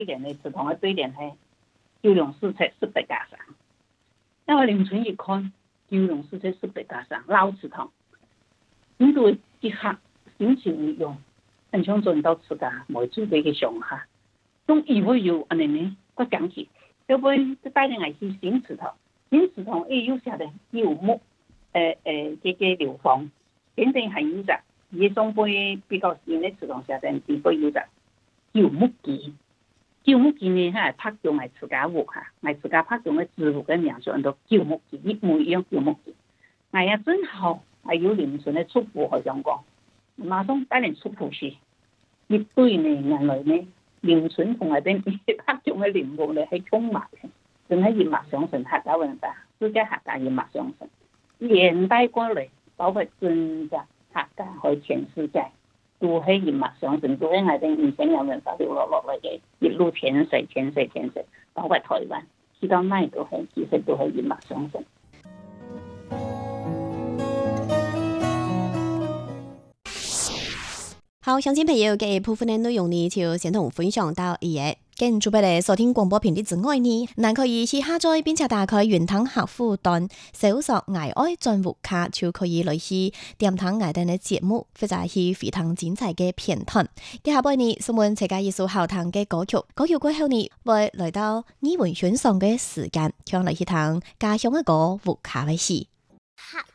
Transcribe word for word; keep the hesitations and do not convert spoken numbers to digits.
一年的祠堂嘅對聯係九龍四尺十八家上，因為鄰村一看九龍四尺十八家上老祠堂，咁就即刻心情一用，很想轉到自家冇住嘅嘅上下，咁以後有安尼呢，我講起，要不帶領係去新祠堂，新祠堂亦有寫的柚木，誒誒嘅嘅流芳，變成係有隻，而中輩比較新嘅祠堂寫的只會有隻柚木記。柚木記呢係拍中係自家屋嚇，係自家拍中嘅字屋嘅名稱叫柚木記，一模一樣柚木記。哎呀，正好係有鄰村嘅出戶好像講，馬上帶人出戶去。一對呢原來呢鄰村同埋啲拍中嘅鄰屋咧係衝埋嘅，真係一脈相承，客家文化，世界客家一脈相承，連帶過嚟，包括真嘅客家去全世界。都係一脈相承，都係我哋以前嘅文化流落落嚟嘅，一路傳承、傳承、傳承，包括台灣，去到哪都係，其實都係一脈相承。 好，相信朋友嘅部分嘅內容呢，就先同分享到呢嘢。跟住俾你收聽廣播頻率之外呢，嗱可以去下載並且打開雲端客戶端，搜索愛愛專戶卡，就可以來去點聽愛哋嘅節目，或者係非常精彩嘅片段。接下來呢，送我哋一首好聽嘅歌曲，歌曲過後呢，會來到語文選上嘅時間，將來去聽家鄉嘅歌戶卡嘅事。